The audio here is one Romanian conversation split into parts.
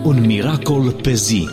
Un miracol pe zi.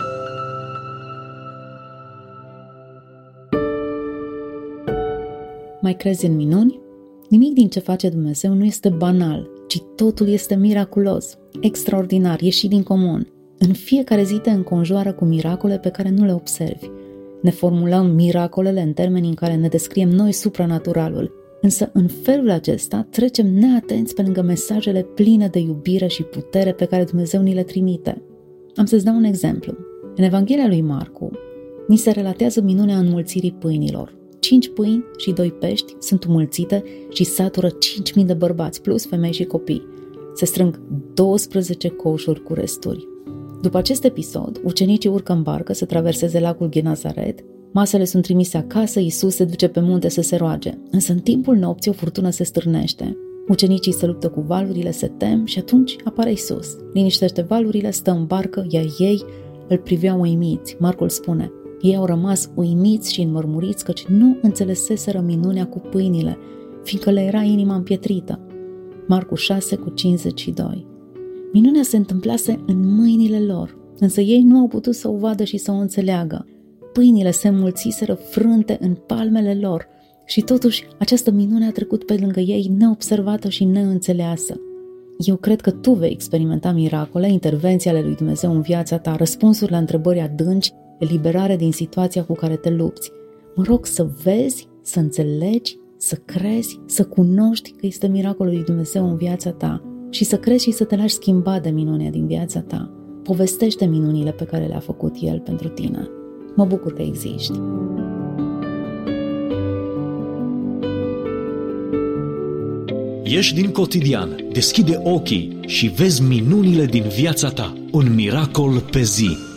Mai crezi în minuni? Nimic din ce face Dumnezeu nu este banal, ci totul este miraculos, extraordinar, ieșit din comun. În fiecare zi te înconjoară cu miracole pe care nu le observi. Ne formulăm miracolele în termenii în care ne descriem noi supranaturalul, însă în felul acesta trecem neatenți pe lângă mesajele pline de iubire și putere pe care Dumnezeu ni le trimite. Am să-ți dau un exemplu. În Evanghelia lui Marcu, ni se relatează minunea înmulțirii pâinilor. 5 pâini și 2 pești sunt înmulțite și satură 5.000 de bărbați, plus femei și copii. Se strâng 12 coșuri cu resturi. După acest episod, ucenicii urcă în barcă să traverseze lacul Genazaret, masele sunt trimise acasă, Iisus se duce pe munte să se roage. Însă în timpul nopții o furtună se stârnește. Ucenicii se luptă cu valurile, se tem și atunci apare Iisus. Liniștește valurile, stă în barcă, iar ei îl priveau uimiți. Marcul spune: ei au rămas uimiți și înmărmuriți căci nu înțeleseseră minunea cu pâinile, fiindcă le era inima împietrită. Marcu 6:52. Minunea se întâmplase în mâinile lor, însă ei nu au putut să o vadă și să o înțeleagă. Pâinile se înmulțiseră frânte în palmele lor și totuși această minune a trecut pe lângă ei neobservată și neînțeleasă. Eu cred că tu vei experimenta miracole, intervenții ale lui Dumnezeu în viața ta, răspunsuri la întrebări adânci, eliberare din situația cu care te lupți. Mă rog să vezi, să înțelegi, să crezi, să cunoști că este miracolul lui Dumnezeu în viața ta și să crezi și să te lași schimba de minunea din viața ta. Povestește minunile pe care le-a făcut El pentru tine. Mă bucur că existi. Ieși din cotidian, deschide ochii și vezi minunile din viața ta. Un miracol pe zi.